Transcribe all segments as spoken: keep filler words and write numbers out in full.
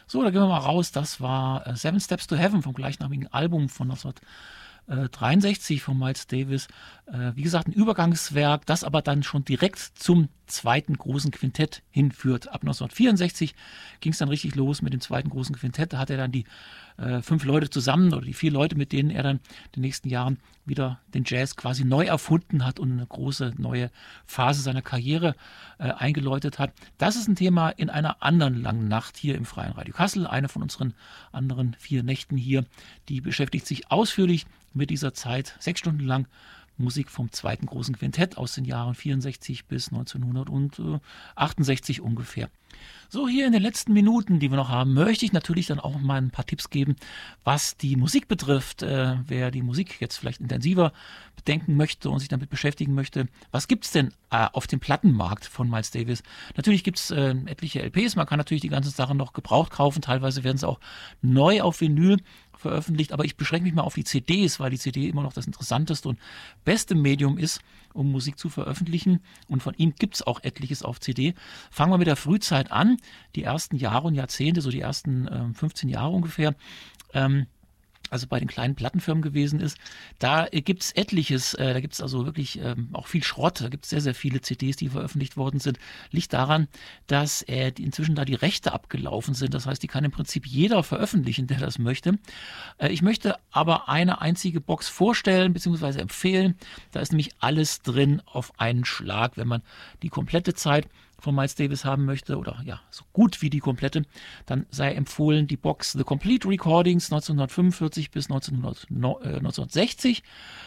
So, da gehen wir mal raus. Das war äh, Seven Steps to Heaven vom gleichnamigen Album von neunzehnhundertdreiundsechzig von Miles Davis. Äh, wie gesagt, ein Übergangswerk, das aber dann schon direkt zum zweiten großen Quintett hinführt. Ab neunzehnhundertvierundsechzig ging es dann richtig los mit dem zweiten großen Quintett. Da hat er dann die äh, fünf Leute zusammen oder die vier Leute, mit denen er dann in den nächsten Jahren wieder den Jazz quasi neu erfunden hat und eine große neue Phase seiner Karriere äh, eingeläutet hat. Das ist ein Thema in einer anderen langen Nacht hier im Freien Radio Kassel. Eine von unseren anderen vier Nächten hier, die beschäftigt sich ausführlich mit dieser Zeit, sechs Stunden lang Musik vom zweiten großen Quintett aus den Jahren vierundsechzig bis neunzehnhundertachtundsechzig ungefähr. So, hier in den letzten Minuten, die wir noch haben, möchte ich natürlich dann auch mal ein paar Tipps geben, was die Musik betrifft. Äh, wer die Musik jetzt vielleicht intensiver bedenken möchte und sich damit beschäftigen möchte, was gibt es denn äh, auf dem Plattenmarkt von Miles Davis? Natürlich gibt es äh, etliche L Ps, man kann natürlich die ganzen Sachen noch gebraucht kaufen, teilweise werden sie auch neu auf Vinyl veröffentlicht, aber ich beschränke mich mal auf die C Ds, weil die C D immer noch das interessanteste und beste Medium ist, um Musik zu veröffentlichen, und von ihm gibt es auch etliches auf C D. Fangen wir mit der Frühzeit an, die ersten Jahre und Jahrzehnte, so die ersten äh, fünfzehn Jahre ungefähr, ähm, also bei den kleinen Plattenfirmen gewesen ist. Da gibt es etliches, äh, da gibt es also wirklich ähm, auch viel Schrott, da gibt es sehr, sehr viele C Ds, die veröffentlicht worden sind. Liegt daran, dass äh, die inzwischen da die Rechte abgelaufen sind. Das heißt, die kann im Prinzip jeder veröffentlichen, der das möchte. Äh, ich möchte aber eine einzige Box vorstellen bzw. empfehlen. Da ist nämlich alles drin auf einen Schlag, wenn man die komplette Zeit von Miles Davis haben möchte, oder ja, so gut wie die komplette, dann sei empfohlen die Box The Complete Recordings neunzehnhundertfünfundvierzig bis neunzehnhundertsechzig.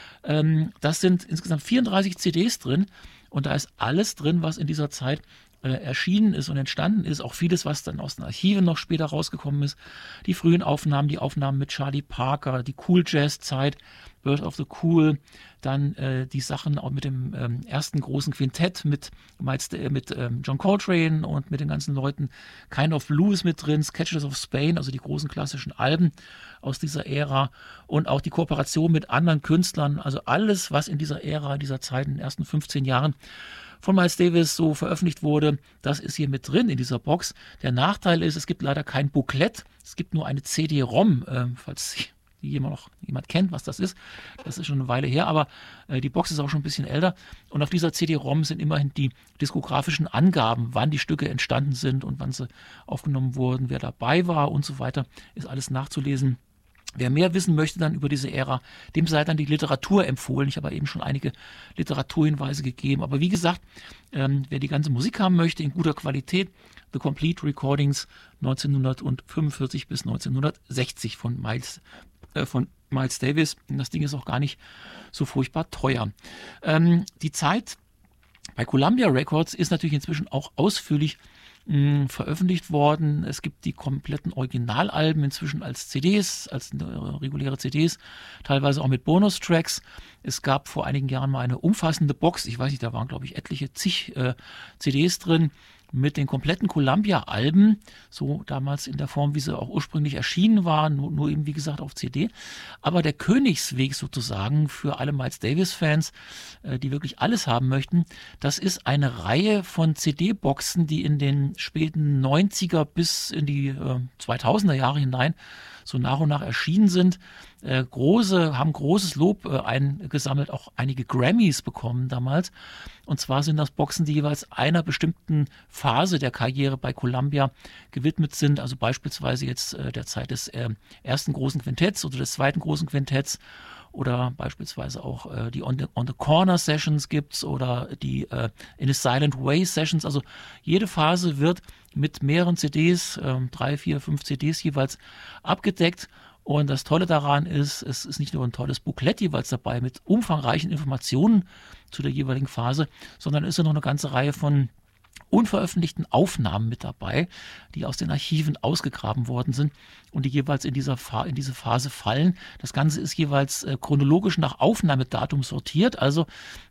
Ähm, das sind insgesamt vierunddreißig C Ds drin und da ist alles drin, was in dieser Zeit äh, erschienen ist und entstanden ist. Auch vieles, was dann aus den Archiven noch später rausgekommen ist. Die frühen Aufnahmen, die Aufnahmen mit Charlie Parker, die Cool Jazz Zeit, Birth of the Cool, dann äh, die Sachen auch mit dem ähm, ersten großen Quintett mit, mit ähm, John Coltrane und mit den ganzen Leuten. Kind of Blue ist mit drin, Sketches of Spain, also die großen klassischen Alben aus dieser Ära und auch die Kooperation mit anderen Künstlern, also alles, was in dieser Ära, dieser Zeit, in den ersten fünfzehn Jahren von Miles Davis so veröffentlicht wurde, das ist hier mit drin in dieser Box. Der Nachteil ist, es gibt leider kein Booklet, es gibt nur eine C D-ROM, äh, falls die jemand noch jemand kennt, was das ist. Das ist schon eine Weile her, aber äh, die Box ist auch schon ein bisschen älter. Und auf dieser C D-ROM sind immerhin die diskografischen Angaben, wann die Stücke entstanden sind und wann sie aufgenommen wurden, wer dabei war und so weiter, ist alles nachzulesen. Wer mehr wissen möchte dann über diese Ära, dem sei dann die Literatur empfohlen. Ich habe eben schon einige Literaturhinweise gegeben. Aber wie gesagt, ähm, wer die ganze Musik haben möchte in guter Qualität, The Complete Recordings neunzehnhundertfünfundvierzig bis neunzehnhundertsechzig von Miles äh, von Miles Davis. Und das Ding ist auch gar nicht so furchtbar teuer. Ähm, die Zeit bei Columbia Records ist natürlich inzwischen auch ausführlich mh, veröffentlicht worden. Es gibt die kompletten Originalalben inzwischen als C Ds, als äh, reguläre C Ds, teilweise auch mit Bonustracks. Es gab vor einigen Jahren mal eine umfassende Box, ich weiß nicht, da waren glaube ich etliche zig äh, C Ds drin, mit den kompletten Columbia-Alben, so damals in der Form, wie sie auch ursprünglich erschienen waren, nur, nur eben wie gesagt auf C D. Aber der Königsweg sozusagen für alle Miles Davis-Fans, äh, die wirklich alles haben möchten, das ist eine Reihe von C D-Boxen, die in den späten neunziger bis in die äh, zweitausender Jahre hinein so nach und nach erschienen sind. Äh, große, haben großes Lob äh, eingesammelt, auch einige Grammys bekommen damals. Und zwar sind das Boxen, die jeweils einer bestimmten Phase der Karriere bei Columbia gewidmet sind. Also beispielsweise jetzt äh, der Zeit des äh, ersten großen Quintetts oder des zweiten großen Quintetts. Oder beispielsweise auch äh, die On the, On the Corner Sessions gibt's oder die äh, In a Silent Way Sessions. Also jede Phase wird mit mehreren C Ds, äh, drei, vier, fünf C Ds jeweils abgedeckt. Und das Tolle daran ist, es ist nicht nur ein tolles Booklet jeweils dabei mit umfangreichen Informationen zu der jeweiligen Phase, sondern ist ja noch eine ganze Reihe von unveröffentlichten Aufnahmen mit dabei, die aus den Archiven ausgegraben worden sind und die jeweils in, dieser Fa- in diese Phase fallen. Das Ganze ist jeweils äh, chronologisch nach Aufnahmedatum sortiert, also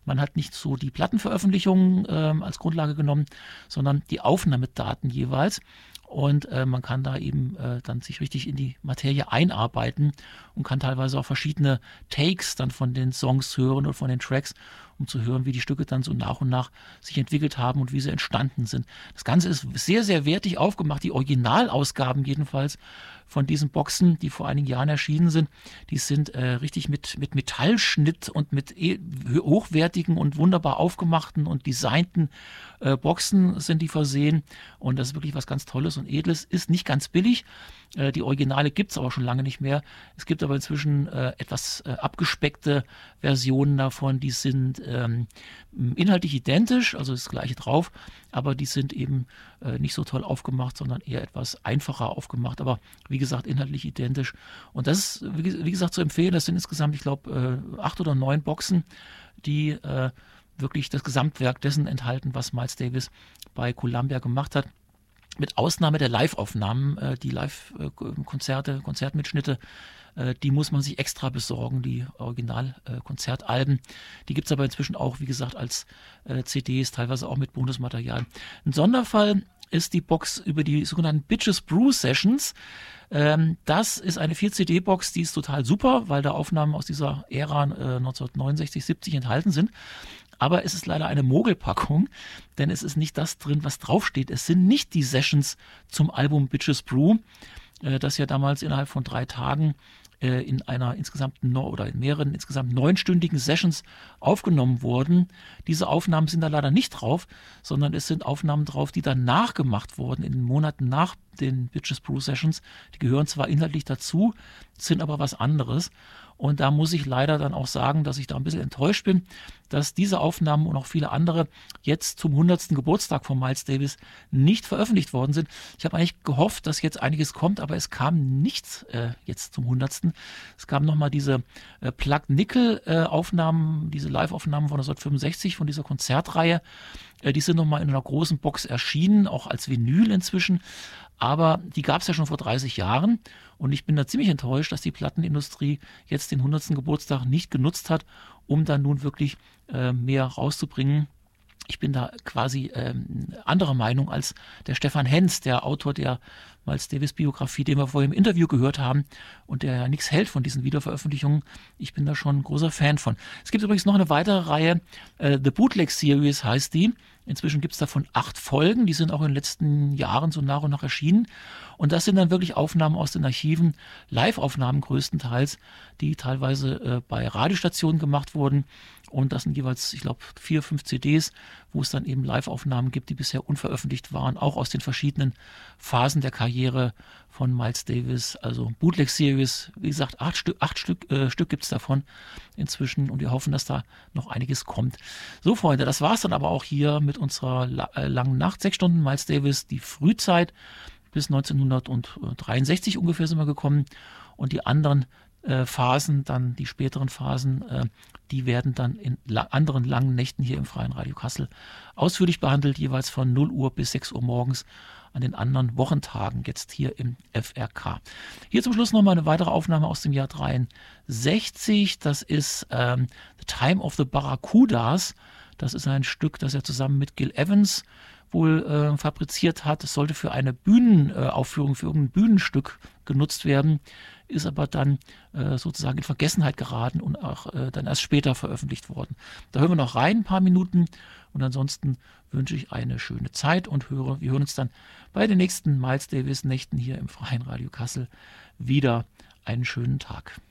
Man hat nicht so die Plattenveröffentlichungen ähm, als Grundlage genommen, sondern die Aufnahmedaten jeweils. Und äh, man kann da eben äh, dann sich richtig in die Materie einarbeiten und kann teilweise auch verschiedene Takes dann von den Songs hören oder von den Tracks, um zu hören, wie die Stücke dann so nach und nach sich entwickelt haben und wie sie entstanden sind. Das Ganze ist sehr, sehr wertig aufgemacht. Die Originalausgaben jedenfalls von diesen Boxen, die vor einigen Jahren erschienen sind, die sind äh, richtig mit, mit Metallschnitt und mit e- hochwertigen und wunderbar aufgemachten und designten äh, Boxen sind die versehen. Und das ist wirklich was ganz Tolles und Edles. Ist nicht ganz billig. Äh, die Originale gibt es aber schon lange nicht mehr. Es gibt aber inzwischen äh, etwas äh, abgespeckte Versionen davon, die sind ähm, inhaltlich identisch, also das gleiche drauf, aber die sind eben äh, nicht so toll aufgemacht, sondern eher etwas einfacher aufgemacht, aber wie gesagt, inhaltlich identisch. Und das ist, wie, wie gesagt, zu empfehlen. Das sind insgesamt, ich glaube, äh, acht oder neun Boxen, die äh, wirklich das Gesamtwerk dessen enthalten, was Miles Davis bei Columbia gemacht hat. Mit Ausnahme der Live-Aufnahmen, äh, die Live-Konzerte, Konzertmitschnitte, äh, die muss man sich extra besorgen, die Original-Konzertalben. Äh, die gibt es aber inzwischen auch, wie gesagt, als äh, C Ds, teilweise auch mit Bonusmaterial. Ein Sonderfall ist die Box über die sogenannten Bitches Brew Sessions. Ähm, das ist eine vier C D-Box, die ist total super, weil da Aufnahmen aus dieser Ära äh, neunzehnhundertneunundsechzig, siebzig enthalten sind. Aber es ist leider eine Mogelpackung, denn es ist nicht das drin, was draufsteht. Es sind nicht die Sessions zum Album Bitches Brew, äh, das ja damals innerhalb von drei Tagen äh, in einer insgesamt no oder in mehreren insgesamt neunstündigen Sessions aufgenommen wurden. Diese Aufnahmen sind da leider nicht drauf, sondern es sind Aufnahmen drauf, die dann nachgemacht wurden in den Monaten nach den Bitches Brew Sessions. Die gehören zwar inhaltlich dazu, sind aber was anderes. Und da muss ich leider dann auch sagen, dass ich da ein bisschen enttäuscht bin, dass diese Aufnahmen und auch viele andere jetzt zum hundertsten Geburtstag von Miles Davis nicht veröffentlicht worden sind. Ich habe eigentlich gehofft, dass jetzt einiges kommt, aber es kam nichts äh, jetzt zum hundertsten. Es kamen nochmal diese äh, Plug-Nickel-Aufnahmen, äh, diese Live-Aufnahmen von neunzehnhundertfünfundsechzig von dieser Konzertreihe. Äh, die sind nochmal in einer großen Box erschienen, auch als Vinyl inzwischen. Aber die gab es ja schon vor dreißig Jahren und ich bin da ziemlich enttäuscht, dass die Plattenindustrie jetzt den hundertsten Geburtstag nicht genutzt hat, um dann nun wirklich äh, mehr rauszubringen. Ich bin da quasi ähm, anderer Meinung als der Stefan Henz, der Autor der Miles Davis Biografie, den wir vorhin im Interview gehört haben und der ja nichts hält von diesen Wiederveröffentlichungen. Ich bin da schon ein großer Fan von. Es gibt übrigens noch eine weitere Reihe, äh, The Bootleg Series heißt die. Inzwischen gibt es davon acht Folgen, die sind auch in den letzten Jahren so nach und nach erschienen. Und das sind dann wirklich Aufnahmen aus den Archiven, Live-Aufnahmen größtenteils, die teilweise äh, bei Radiostationen gemacht wurden. Und das sind jeweils, ich glaube, vier, fünf C Ds, wo es dann eben Live-Aufnahmen gibt, die bisher unveröffentlicht waren, auch aus den verschiedenen Phasen der Karriere von Miles Davis. Also Bootleg Series, wie gesagt, acht Stück, acht Stück, äh, Stück gibt es davon inzwischen und wir hoffen, dass da noch einiges kommt. So, Freunde, das war es dann aber auch hier mit unserer la äh, langen Nacht. Sechs Stunden Miles Davis, die Frühzeit bis neunzehnhundertdreiundsechzig ungefähr sind wir gekommen und die anderen äh, Phasen, dann die späteren Phasen, äh, die werden dann in la anderen langen Nächten hier im Freien Radio Kassel ausführlich behandelt, jeweils von null Uhr bis sechs Uhr morgens an den anderen Wochentagen, jetzt hier im F R K. Hier zum Schluss nochmal eine weitere Aufnahme aus dem Jahr dreiundsechzig. Das ist ähm, The Time of the Barracudas. Das ist ein Stück, das er zusammen mit Gil Evans wohl äh, fabriziert hat. Es sollte für eine Bühnenaufführung, für irgendein Bühnenstück genutzt werden, ist aber dann äh, sozusagen in Vergessenheit geraten und auch äh, dann erst später veröffentlicht worden. Da hören wir noch rein, ein paar Minuten, und ansonsten wünsche ich eine schöne Zeit und höre, wir hören uns dann bei den nächsten Miles Davis Nächten hier im Freien Radio Kassel wieder. Einen schönen Tag.